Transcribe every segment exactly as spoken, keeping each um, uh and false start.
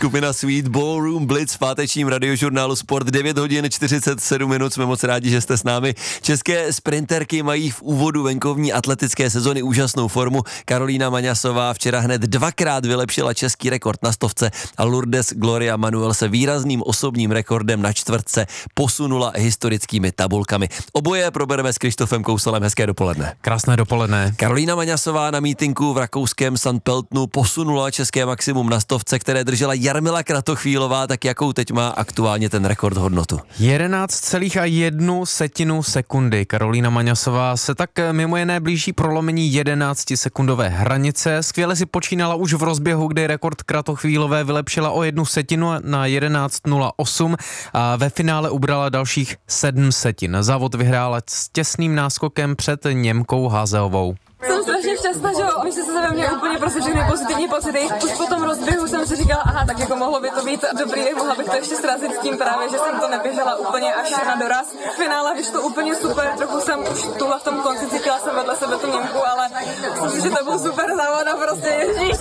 skupina Sweet Ballroom Blitz v pátečním radiožurnálu Sport. Devět hodin čtyřicet sedm minut, jsme moc rádi, že jste s námi. České sprinterky mají v úvodu venkovní atletické sezony úžasnou formu. Karolína Maňasová včera hned dvakrát vylepšila český rekord na stovce a Lourdes Gloria Manuel se výrazným osobním rekordem na čtvrtce posunula historickými tabulkami. Oboje probereme s Krištofem Kousalem. Hezké dopoledne. Krásné dopoledne. Karolína Maňasová na mítinku v rakouském Sankt Pöltenu posunula české maximum na stovce, které držela Jarmila Kratochvílová, tak jakou teď má aktuálně ten rekord hodnotu? jedenáct celá jedna setinu sekundy. Karolína Maňasová se tak mimo jiné blíží prolomení jedenáctisekundové hranice. Skvěle si počínala už v rozběhu, kdy rekord Kratochvílové vylepšila o jednu setinu na jedenáct nula osm a ve finále ubrala dalších sedm setin. Závod vyhrála s těsným náskokem před Němkou Hazeovou. Jsem strašně šťastná, že jo, myslím se ve mně úplně prostě všechny pozitivní pocity. Už po tom rozběhu jsem si říkala, aha, tak jako mohlo by to být dobrý, mohla bych to ještě srazit s tím právě, že jsem to neběžela úplně až na doraz. V finále vyšlo úplně super, trochu jsem už tuhle v tom konci cítila jsem vedle sebe tu Němku, ale myslím si, že to byl super závod a prostě ježíš.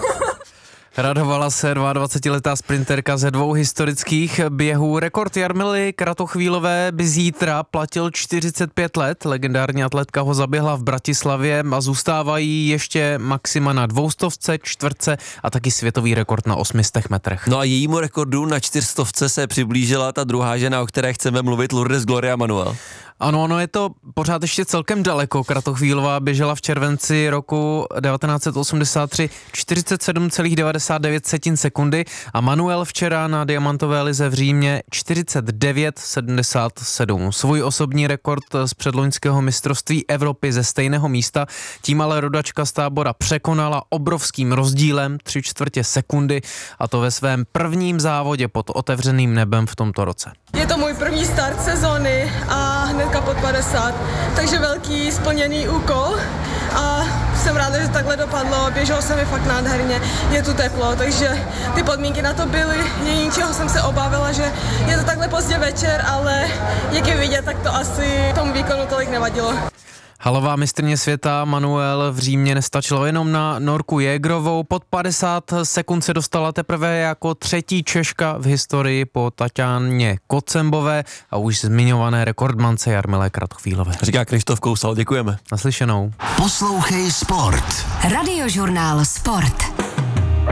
Radovala se dvacetiletá sprinterka ze dvou historických běhů. Rekord Jarmily Kratochvílové by zítra platil čtyřicet pět let. Legendární atletka ho zaběhla v Bratislavě a zůstávají ještě maxima na dvoustovce, čtvrtce a taky světový rekord na osmistech metrech. No a jejímu rekordu na čtyřstovce se přiblížila ta druhá žena, o které chceme mluvit, Lourdes Gloria Manuel. Ano, ono je to pořád ještě celkem daleko. Kratochvílová běžela v červenci roku devatenáct set osmdesát tři čtyřicet sedm celá devadesát devět setin sekundy a Manuel včera na diamantové lize v Římě čtyřicet devět sedmdesát sedm. Svůj osobní rekord z předloňského mistrovství Evropy ze stejného místa tím ale rodačka z Tábora překonala obrovským rozdílem tři čtvrtě sekundy a to ve svém prvním závodě pod otevřeným nebem v tomto roce. Je to můj první start sezóny a hnedka pod padesát, takže velký splněný úkol a jsem ráda, že takhle dopadlo, běželo se mi fakt nádherně, je tu teplo, takže ty podmínky na to byly, jediný čeho jsem se obávila, že je to takhle pozdě večer, ale jak je vidět, tak to asi tomu výkonu tolik nevadilo. Halová mistryně světa Manuel v Římě nestačilo jenom na Norku Jägerovou. Pod padesát sekund se dostala teprve jako třetí Češka v historii po Taťáně Kocembové a už zmiňované rekordmance Jarmile Kratochvílové. Říká Krištof Kousal, děkujeme. Naslyšenou. Poslouchej Sport. Radiožurnál Sport.